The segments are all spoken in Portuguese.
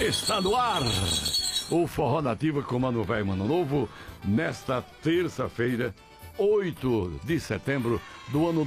Está no ar o Forró Nativa com Mano Velho e Mano Novo, nesta terça-feira, 8 de setembro do ano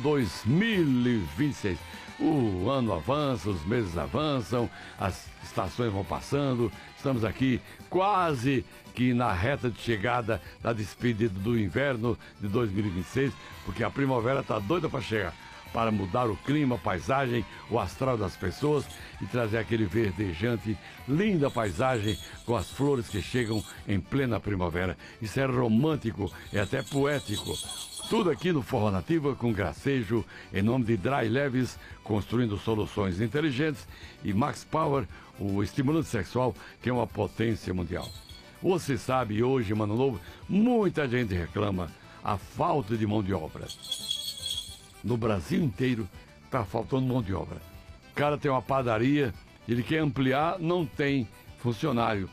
2026. O ano avança, os meses avançam, as estações vão passando, estamos aqui quase que na reta de chegada da despedida do inverno de 2026, porque a primavera está doida para chegar, para mudar o clima, a paisagem, o astral das pessoas e trazer aquele verdejante, linda paisagem com as flores que chegam em plena primavera. Isso é romântico, é até poético. Tudo aqui no Forró Nativa com gracejo, em nome de Dry Leves, construindo soluções inteligentes, e Max Power, o estimulante sexual, que é uma potência mundial. Você sabe, hoje, Mano Novo, muita gente reclama a falta de mão de obra. No Brasil inteiro está faltando mão de obra. O cara tem uma padaria, ele quer ampliar, não tem funcionário.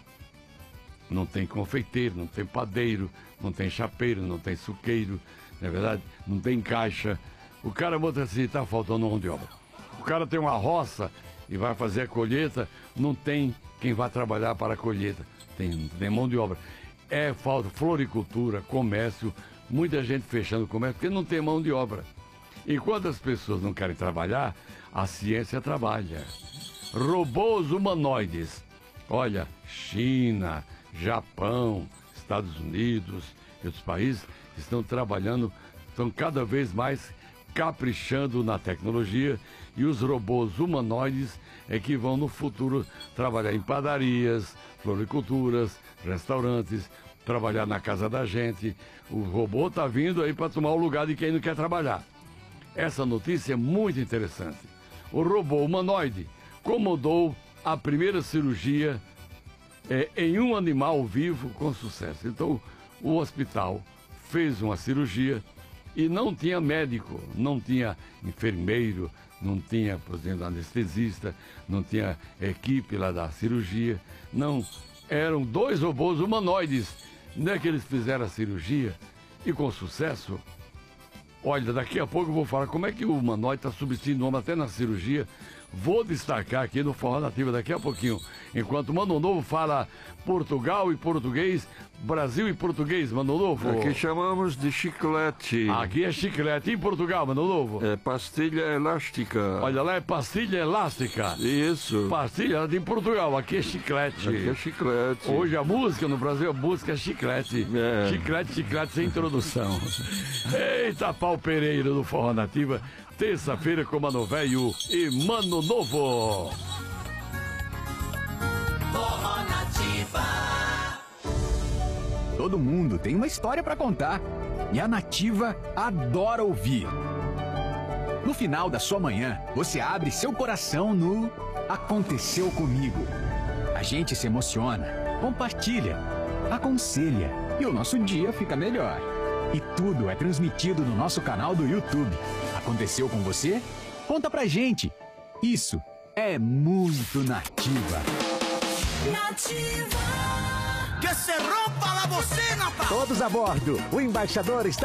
Não tem confeiteiro, não tem padeiro, não tem chapeiro, não tem suqueiro, não é verdade? Não tem caixa. O cara bota assim, está faltando mão de obra. O cara tem uma roça e vai fazer a colheita, não tem quem vai trabalhar para a colheita. Tem mão de obra. É falta, floricultura, comércio, muita gente fechando o comércio porque não tem mão de obra. Enquanto as pessoas não querem trabalhar, a ciência trabalha. Robôs humanoides. Olha, China, Japão, Estados Unidos e outros países estão trabalhando, estão cada vez mais caprichando na tecnologia, e os robôs humanoides é que vão no futuro trabalhar em padarias, floriculturas, restaurantes, trabalhar na casa da gente. O robô está vindo aí para tomar o lugar de quem não quer trabalhar. Essa notícia é muito interessante. O robô humanoide comandou a primeira cirurgia em um animal vivo com sucesso. Então, o hospital fez uma cirurgia e não tinha médico, não tinha enfermeiro, não tinha, por exemplo, anestesista, não tinha equipe lá da cirurgia. Não, eram dois robôs humanoides, né, que eles fizeram a cirurgia e com sucesso. Olha, daqui a pouco eu vou falar como é que o humanoide está substituindo o homem até na cirurgia. Vou destacar aqui no Forró Nativa daqui a pouquinho. Enquanto o Mano Novo fala Portugal e português, Brasil e português, Mano Novo. Aqui chamamos de chiclete. Aqui é chiclete. Em Portugal, Mano Novo? É pastilha elástica. Olha lá, é pastilha elástica. Isso. Pastilha em Portugal, aqui é chiclete. Aqui é chiclete. Hoje a música no Brasil, a música é chiclete. É. Chiclete, chiclete sem introdução. Eita, pau Pereira do Forró Nativa. Terça-feira com Mano Velho e Mano Novo. Forró Nativa. Todo mundo tem uma história pra contar e a Nativa adora ouvir. No final da sua manhã, você abre seu coração no Aconteceu Comigo. A gente se emociona, compartilha, aconselha e o nosso dia fica melhor. E tudo é transmitido no nosso canal do YouTube. Aconteceu com você? Conta pra gente. Isso é muito Nativa. Nativa. Que se rompa la bocina, pa. Todos a bordo. O embaixador está